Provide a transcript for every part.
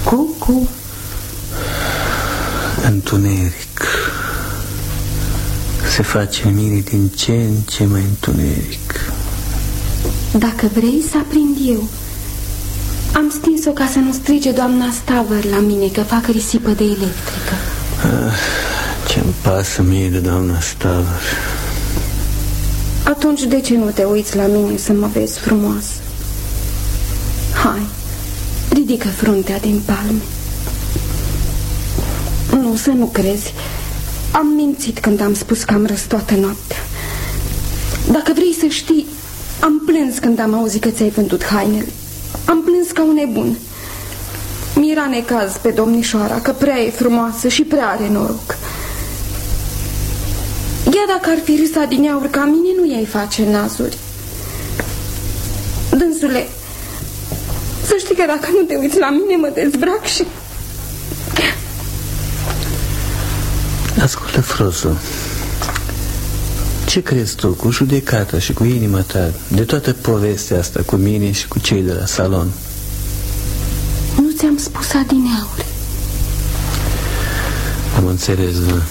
Cucu. Întuneric. Se face în mine din ce în ce mai întuneric. Dacă vrei să aprind eu. Am stins-o ca să nu strige doamna Stavăr la mine că fac risipă de electrică. Ce-mi pasă mie de doamna Stavăr. Atunci de ce nu te uiți la mine să mă vezi frumoasă? Hai, ridică fruntea din palme. Nu, să nu crezi. Am mințit când am spus că am răs toată noaptea. Dacă vrei să știi, am plâns când am auzit că ți-ai vândut hainele. Am plâns ca un nebun. Mi-era necaz pe domnișoara că prea e frumoasă și prea are noroc. Ea dacă ar fi râsa din aur ca mine, nu i-ai face nazuri. Dânsule, să știi că dacă nu te uiți la mine, mă dezbrac și... Ascultă, Froso, ce crezi tu cu judecata și cu inima ta de toată povestea asta cu mine și cu cei de la salon? Nu ți-am spus adineauri. Am înțeles, da.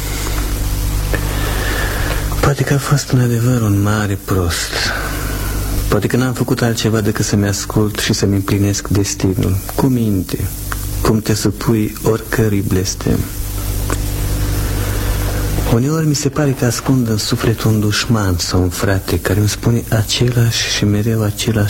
Poate că a fost în adevăr un mare prost. Poate că n-am făcut altceva decât să-mi ascult și să-mi împlinesc destinul cu minte, cum te supui oricărui blestem. Uneori mi se pare că ascund în suflet un dușman sau un frate care îmi spune același și mereu același